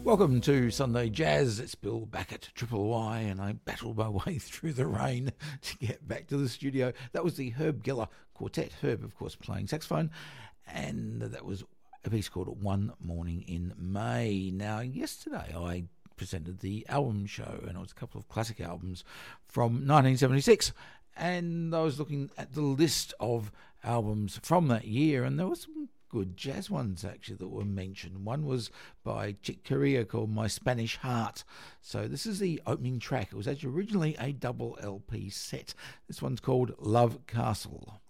Welcome to Sunday Jazz. It's Bill back at Triple Y, and I battled my way through the rain to get back to the studio. That was the Herb Geller Quartet. Herb, of course, playing saxophone, and that was a piece called One Morning in May. Now, yesterday I presented the album show, and it was a couple of classic albums from 1976, and I was looking at the list of albums from that year, and there was some good jazz ones actually that were mentioned. One was by Chick Corea called My Spanish Heart. So this is the opening track. It was actually originally a double LP set. This one's called Love Castle.